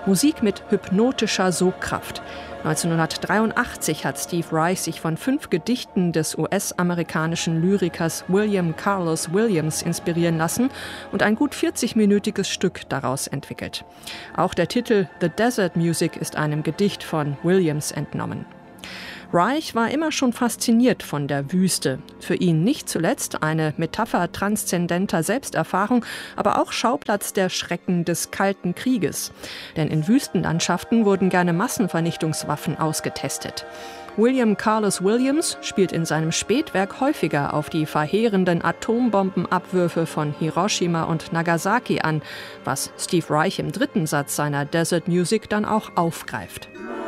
Musik mit hypnotischer Sogkraft. 1983 hat Steve Reich sich von 5 Gedichten des US-amerikanischen Lyrikers William Carlos Williams inspirieren lassen und ein gut 40-minütiges Stück daraus entwickelt. Auch der Titel The Desert Music ist einem Gedicht von Williams entnommen. Reich war immer schon fasziniert von der Wüste. Für ihn nicht zuletzt eine Metapher transzendenter Selbsterfahrung, aber auch Schauplatz der Schrecken des Kalten Krieges. Denn in Wüstenlandschaften wurden gerne Massenvernichtungswaffen ausgetestet. William Carlos Williams spielt in seinem Spätwerk häufiger auf die verheerenden Atombombenabwürfe von Hiroshima und Nagasaki an, was Steve Reich im 3. Satz seiner Desert Music dann auch aufgreift.